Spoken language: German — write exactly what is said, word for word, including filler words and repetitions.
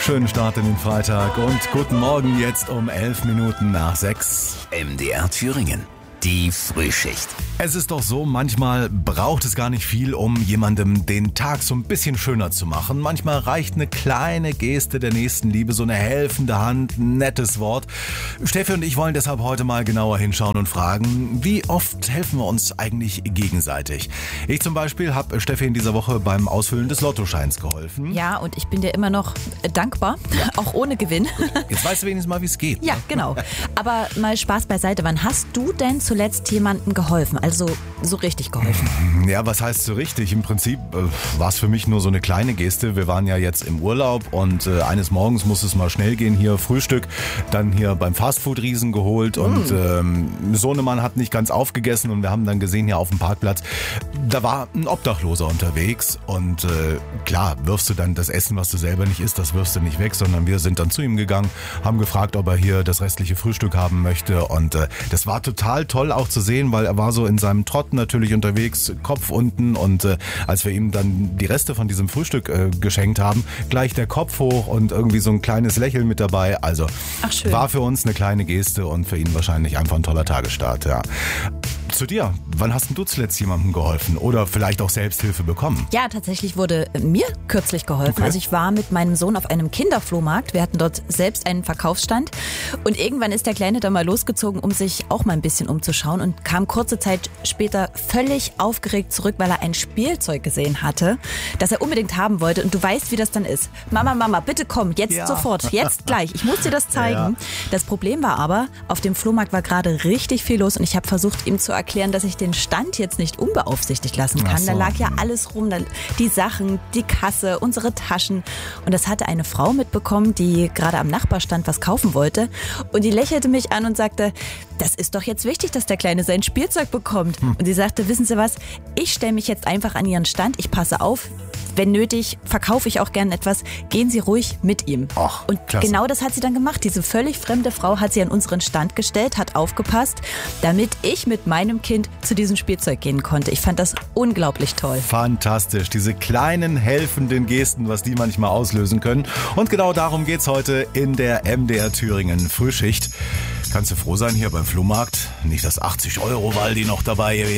Schönen Start in den Freitag und guten Morgen jetzt um elf Minuten nach sechs. M D R Thüringen. Die Frühschicht. Es ist doch so, manchmal braucht es gar nicht viel, um jemandem den Tag so ein bisschen schöner zu machen. Manchmal reicht eine kleine Geste der Nächstenliebe, so eine helfende Hand, ein nettes Wort. Steffi und ich wollen deshalb heute mal genauer hinschauen und fragen, wie oft helfen wir uns eigentlich gegenseitig? Ich zum Beispiel habe Steffi in dieser Woche beim Ausfüllen des Lottoscheins geholfen. Ja, und ich bin dir immer noch dankbar, auch ohne Gewinn. Jetzt weißt du wenigstens mal, wie es geht. Ja, ne? genau. Aber mal Spaß beiseite. Wann hast du denn zuletzt jemandem geholfen? Also so richtig geholfen? Ja, was heißt so richtig? Im Prinzip äh, war es für mich nur so eine kleine Geste. Wir waren ja jetzt im Urlaub und äh, eines Morgens muss es mal schnell gehen. Hier Frühstück, dann hier beim Fastfood-Riesen geholt mm. und ähm, Sohnemann hat nicht ganz aufgegessen und wir haben dann gesehen hier auf dem Parkplatz, da war ein Obdachloser unterwegs und äh, klar, wirfst du dann das Essen, was du selber nicht isst, das wirfst du nicht weg, sondern wir sind dann zu ihm gegangen, haben gefragt, ob er hier das restliche Frühstück haben möchte und äh, das war total toll auch zu sehen, weil er war so in seinem Trott natürlich unterwegs, Kopf unten und äh, als wir ihm dann die Reste von diesem Frühstück äh, geschenkt haben, gleich der Kopf hoch und irgendwie so ein kleines Lächeln mit dabei. Also Ach, schön. War für uns eine kleine Geste und für ihn wahrscheinlich einfach ein toller Tagesstart. Ja. Zu dir, wann hast denn du zuletzt jemandem geholfen oder vielleicht auch Selbsthilfe bekommen? Ja, tatsächlich wurde mir kürzlich geholfen. Okay. Also ich war mit meinem Sohn auf einem Kinderflohmarkt. Wir hatten dort selbst einen Verkaufsstand und irgendwann ist der Kleine dann mal losgezogen, um sich auch mal ein bisschen umzuschauen und kam kurze Zeit später völlig aufgeregt zurück, weil er ein Spielzeug gesehen hatte, das er unbedingt haben wollte. Und du weißt, wie das dann ist. Mama, Mama, bitte komm, jetzt Ja. sofort, jetzt gleich. Ich muss dir das zeigen. Ja. Das Problem war aber, auf dem Flohmarkt war gerade richtig viel los und ich habe versucht, ihm zu erklären, dass ich den Stand jetzt nicht unbeaufsichtigt lassen kann. Ach so. Da lag ja alles rum, die Sachen, die Kasse, unsere Taschen. Und das hatte eine Frau mitbekommen, die gerade am Nachbarstand was kaufen wollte. Und die lächelte mich an und sagte, das ist doch jetzt wichtig, dass der Kleine sein Spielzeug bekommt. Hm. Und sie sagte, wissen Sie was, ich stelle mich jetzt einfach an Ihren Stand, ich passe auf. Wenn nötig, verkaufe ich auch gern etwas. Gehen Sie ruhig mit ihm. Ach, und klasse. genau das hat sie dann gemacht. Diese völlig fremde Frau hat sie an unseren Stand gestellt, hat aufgepasst, damit ich mit meinem Kind zu diesem Spielzeug gehen konnte. Ich fand das unglaublich toll. Fantastisch, diese kleinen helfenden Gesten, was die manchmal auslösen können. Und genau darum geht's heute in der M D R Thüringen Frühschicht. Kannst du froh sein hier beim Flohmarkt? Nicht das achtzig Euro Waldi noch dabei